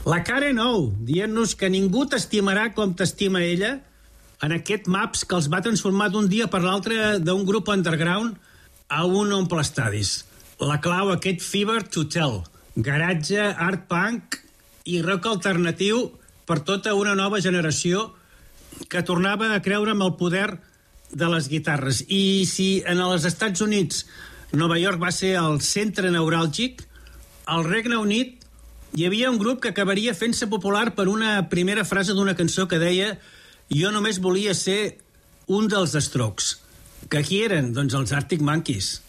La Karen O, dient-nos que ningú t'estimarà com t'estima ella en aquest Maps que els va transformar d'un dia per l'altre d'un grup underground a un omple estadis. La clau, aquest Fever to Tell, garatge, art punk i rock alternatiu per tota una nova generació que tornava a creure en el poder de les guitarres. I si en els Estats Units Nova York va ser el centre neuràlgic, al Regne Unit hi havia un grup que acabaria fent-se popular per una primera frase d'una cançó que deia «Jo només volia ser un dels Strokes». Que qui eren? Doncs els Arctic Monkeys.